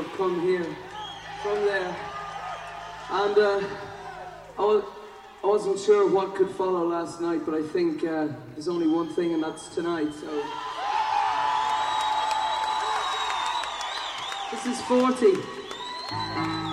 have come here from there. And I wasn't sure what could follow last night, but I think there's only one thing, and that's tonight. So this is 40.